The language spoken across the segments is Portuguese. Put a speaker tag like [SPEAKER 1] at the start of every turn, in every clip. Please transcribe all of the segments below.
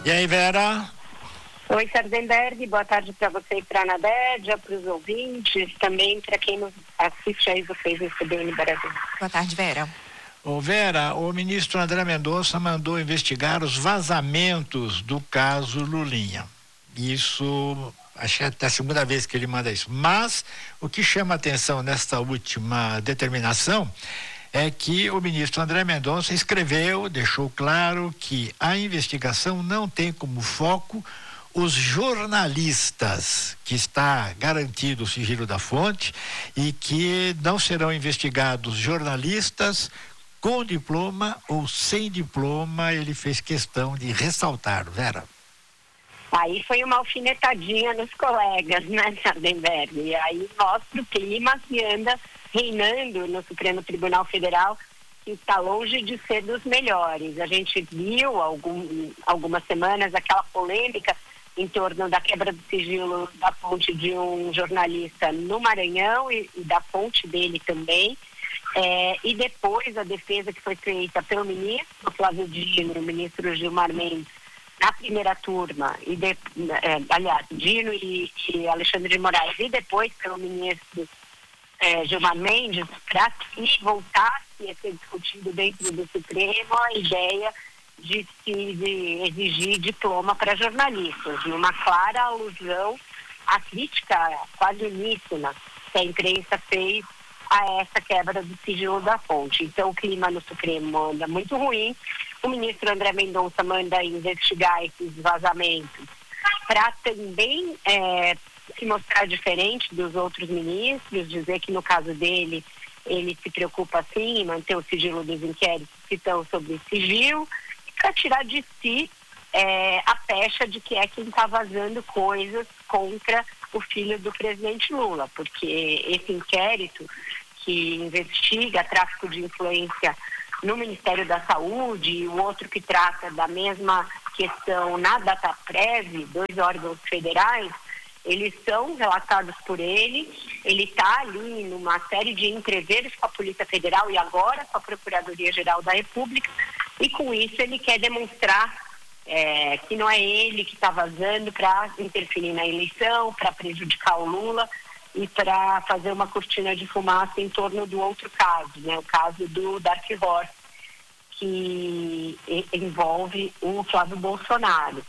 [SPEAKER 1] E aí, Vera?
[SPEAKER 2] Oi, Sardenberg, boa tarde para você e para a Nadédia, para os ouvintes, também para quem nos assiste aí vocês no CBN Brasil.
[SPEAKER 3] Boa tarde, Vera.
[SPEAKER 1] Ô Vera, o ministro André Mendonça mandou investigar os vazamentos do caso Lulinha. Isso, acho que é até a segunda vez que ele manda isso. Mas o que chama atenção nesta última determinação é que o ministro André Mendonça deixou claro que a investigação não tem como foco os jornalistas, que está garantido o sigilo da fonte, e que não serão investigados jornalistas com diploma ou sem diploma. Ele fez questão de ressaltar, Vera.
[SPEAKER 2] Aí foi uma alfinetadinha nos colegas, né, Sardenberg? E aí mostra o clima que anda reinando no Supremo Tribunal Federal, que está longe de ser dos melhores. A gente viu algumas semanas aquela polêmica em torno da quebra do sigilo da fonte de um jornalista no Maranhão e da fonte dele também. E depois a defesa que foi feita pelo ministro Flávio Dino, o ministro Gilmar Mendes, na primeira turma, aliás, Dino e Alexandre de Moraes, e depois pelo ministro Gilmar Mendes, para que voltasse a ser discutido dentro do Supremo a ideia de exigir diploma para jornalistas, numa clara alusão à crítica quase uníssona que a imprensa fez a essa quebra do sigilo da fonte. Então o clima no Supremo anda muito ruim. O ministro André Mendonça manda investigar esses vazamentos para também se mostrar diferente dos outros ministros, dizer que no caso dele ele se preocupa sim em manter o sigilo dos inquéritos que estão sob sigilo, para tirar de si a pecha de que é quem está vazando coisas contra o filho do presidente Lula, porque esse inquérito que investiga tráfico de influência no Ministério da Saúde e o outro que trata da mesma questão na Dataprev, 2 órgãos federais, eles são relatados por ele está ali numa série de entreveros com a Polícia Federal e agora com a Procuradoria-Geral da República, e com isso ele quer demonstrar que não é ele que está vazando para interferir na eleição, para prejudicar o Lula e para fazer uma cortina de fumaça em torno do outro caso, né? O caso do Dark Horse, que envolve o Flávio Bolsonaro.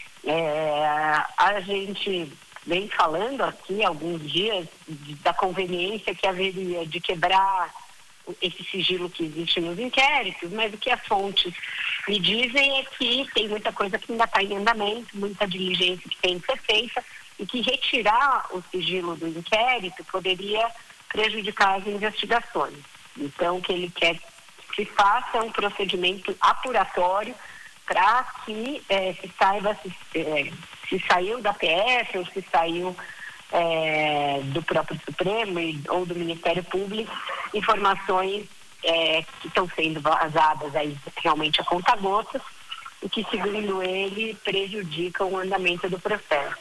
[SPEAKER 2] A gente vem falando aqui há alguns dias da conveniência que haveria de quebrar esse sigilo que existe nos inquéritos, mas o que as fontes me dizem é que tem muita coisa que ainda está em andamento, muita diligência que tem que ser feita, e que retirar o sigilo do inquérito poderia prejudicar as investigações. Então, o que ele quer que se faça um procedimento apuratório para que se saiba se saiu da PF ou se saiu do próprio Supremo ou do Ministério Público, informações que estão sendo vazadas aí realmente a conta-gotas e que, segundo ele, prejudicam o andamento do processo.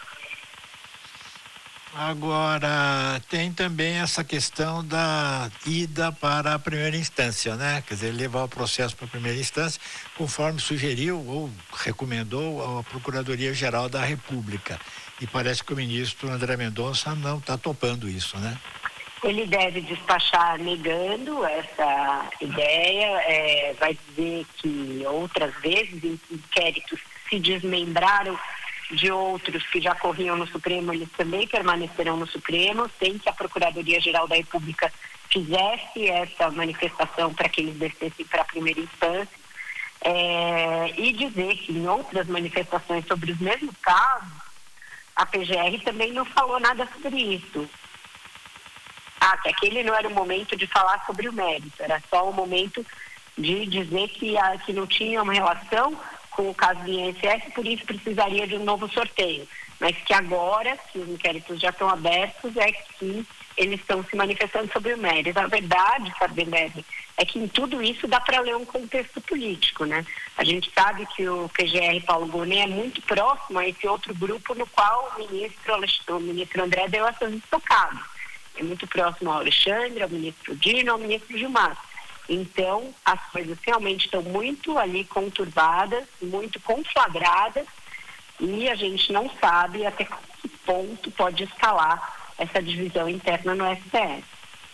[SPEAKER 1] Agora, tem também essa questão da ida para a primeira instância, né? Quer dizer, levar o processo para a primeira instância, conforme sugeriu ou recomendou a Procuradoria-Geral da República. E parece que o ministro André Mendonça não está topando isso, né?
[SPEAKER 2] Ele deve despachar negando essa ideia, vai dizer que outras vezes inquéritos se desmembraram de outros que já corriam no Supremo, eles também permanecerão no Supremo, sem que a Procuradoria-Geral da República fizesse essa manifestação para que eles descessem para a primeira instância, e dizer que em outras manifestações sobre os mesmos casos, a PGR também não falou nada sobre isso. Que aquele não era o momento de falar sobre o mérito, era só o momento de dizer que não tinha uma relação com o caso do INSS, por isso precisaria de um novo sorteio. Mas que agora, que os inquéritos já estão abertos, é que eles estão se manifestando sobre o mérito. A verdade, Sardenberg, é que em tudo isso dá para ler um contexto político, né? A gente sabe que o PGR Paulo Gonet é muito próximo a esse outro grupo no qual o ministro André deu essas estocadas. É muito próximo ao Alexandre, ao ministro Dino, ao ministro Gilmar. Então, as coisas realmente estão muito ali conturbadas, muito conflagradas, e a gente não sabe até que ponto pode escalar essa divisão interna no STF.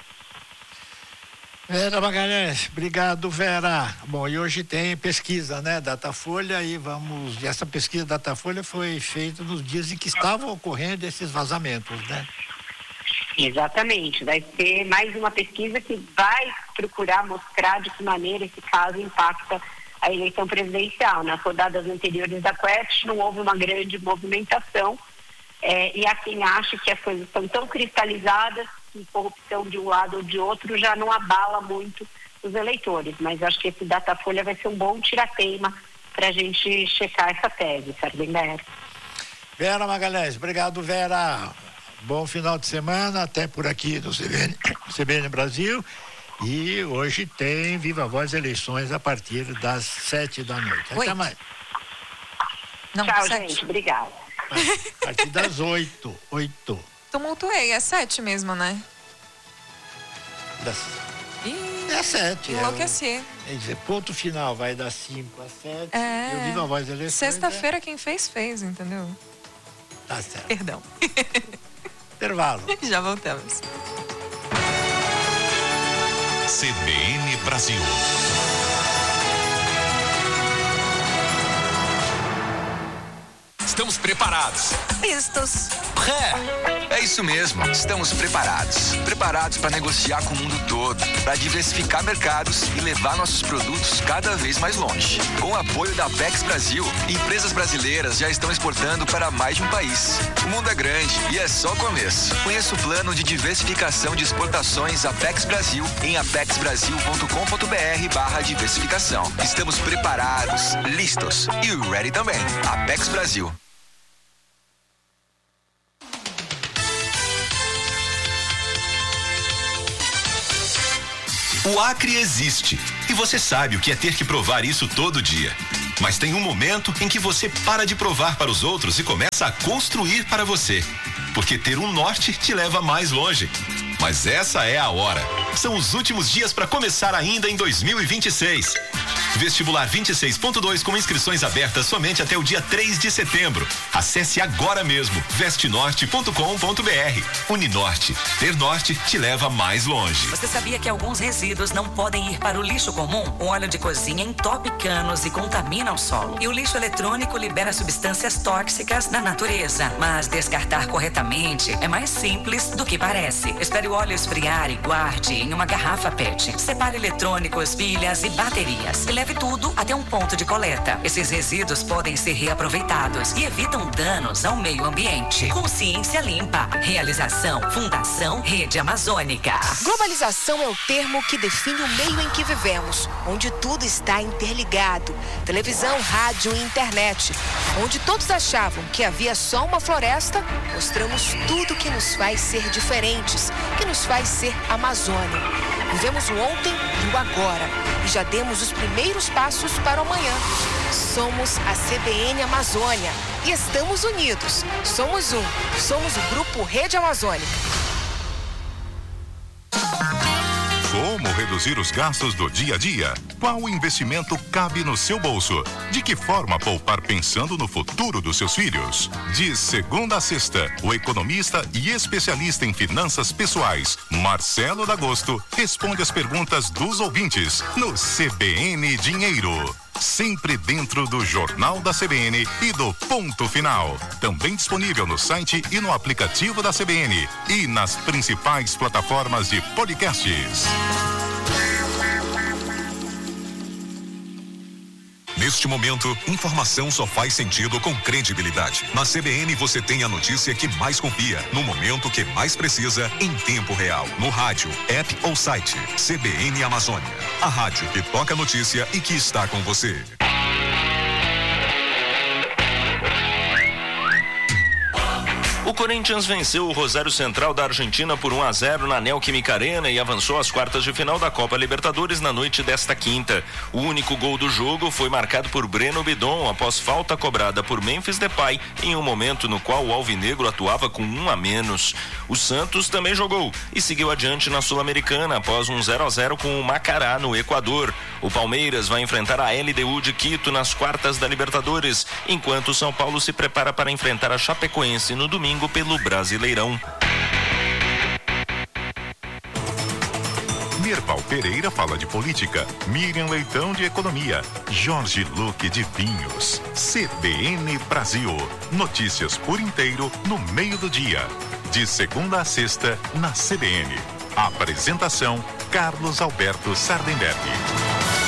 [SPEAKER 1] Vera Magalhães, obrigado, Vera. Bom, e hoje tem pesquisa, né, Datafolha, e essa pesquisa Datafolha foi feita nos dias em que estavam ocorrendo esses vazamentos, né?
[SPEAKER 2] Exatamente, vai ser mais uma pesquisa que vai procurar mostrar de que maneira esse caso impacta a eleição presidencial. Nas rodadas anteriores da Quest não houve uma grande movimentação, e há quem acha que as coisas estão tão cristalizadas que corrupção de um lado ou de outro já não abala muito os eleitores, mas acho que esse Datafolha vai ser um bom tirateima para a gente checar essa tese, Sardenberg.
[SPEAKER 1] Vera Magalhães, obrigado, Vera. Bom final de semana, até por aqui no CBN Brasil. E hoje tem Viva Voz Eleições a partir das 7 da noite. Até mais.
[SPEAKER 2] Não, tchau, 7. Gente. Obrigada.
[SPEAKER 1] A partir das 8.
[SPEAKER 3] Tumultuei, é 7 mesmo, né?
[SPEAKER 1] É 7.
[SPEAKER 3] Enlouqueci.
[SPEAKER 1] Quer dizer, ponto final vai das 5 às 7. E o Viva Voz Eleições.
[SPEAKER 3] Sexta-feira quem fez, entendeu?
[SPEAKER 1] Tá certo.
[SPEAKER 3] Perdão.
[SPEAKER 1] Intervalo.
[SPEAKER 3] Já voltamos.
[SPEAKER 4] CBN Brasil. Estamos preparados.
[SPEAKER 3] Listos.
[SPEAKER 5] É isso mesmo. Estamos preparados. Preparados para negociar com o mundo todo, para diversificar mercados e levar nossos produtos cada vez mais longe. Com o apoio da Apex Brasil, empresas brasileiras já estão exportando para mais de um país. O mundo é grande e é só o começo. Conheça o plano de diversificação de exportações Apex Brasil em apexbrasil.com.br/diversificação. Estamos preparados, listos e ready também. Apex Brasil.
[SPEAKER 4] O Acre existe e você sabe o que é ter que provar isso todo dia. Mas tem um momento em que você para de provar para os outros e começa a construir para você. Porque ter um norte te leva mais longe. Mas essa é a hora. São os últimos dias para começar ainda em 2026. Vestibular 26.2 com inscrições abertas somente até o dia 3 de setembro. Acesse agora mesmo vestenorte.com.br. Uninorte. Ter norte te leva mais longe.
[SPEAKER 6] Você sabia que alguns resíduos não podem ir para o lixo comum? O óleo de cozinha entope canos e contamina o solo. E o lixo eletrônico libera substâncias tóxicas na natureza. Mas descartar corretamente é mais simples do que parece. Espere o óleo esfriar e guarde em uma garrafa PET. Separe eletrônicos, pilhas e baterias. E leve tudo até um ponto de coleta. Esses resíduos podem ser reaproveitados e evitam danos ao meio ambiente. Consciência Limpa. Realização Fundação Rede Amazônica.
[SPEAKER 7] Globalização é o termo que define o meio em que vivemos, onde tudo está interligado. Televisão, rádio e internet. Onde todos achavam que havia só uma floresta, mostramos tudo que nos faz ser diferentes, que nos faz ser Amazônia. Vivemos o ontem e o agora e já demos os primeiros passos para o amanhã. Somos a CBN Amazônia e estamos unidos. Somos o Grupo Rede Amazônica.
[SPEAKER 8] Como reduzir os gastos do dia a dia? Qual investimento cabe no seu bolso? De que forma poupar pensando no futuro dos seus filhos? De segunda a sexta, o economista e especialista em finanças pessoais, Marcelo D'Agosto, responde as perguntas dos ouvintes no CBN Dinheiro. Sempre dentro do Jornal da CBN e do Ponto Final. Também disponível no site e no aplicativo da CBN e nas principais plataformas de podcasts.
[SPEAKER 4] Neste momento, informação só faz sentido com credibilidade. Na CBN você tem a notícia que mais confia, no momento que mais precisa, em tempo real. No rádio, app ou site. CBN Amazônia. A rádio que toca a notícia e que está com você.
[SPEAKER 9] O Corinthians venceu o Rosário Central da Argentina por 1-0 na Neoquímica Arena e avançou às quartas de final da Copa Libertadores na noite desta quinta. O único gol do jogo foi marcado por Breno Bidon após falta cobrada por Memphis Depay em um momento no qual o alvinegro atuava com 1 a menos. O Santos também jogou e seguiu adiante na Sul-Americana após um 0-0 com o Macará no Equador. O Palmeiras vai enfrentar a LDU de Quito nas quartas da Libertadores, enquanto o São Paulo se prepara para enfrentar a Chapecoense no domingo pelo Brasileirão.
[SPEAKER 8] Merval Pereira fala de política, Miriam Leitão de economia, Jorge Luque de vinhos. CBN Brasil, notícias por inteiro no meio do dia. De segunda a sexta na CBN. Apresentação Carlos Alberto Sardenberg.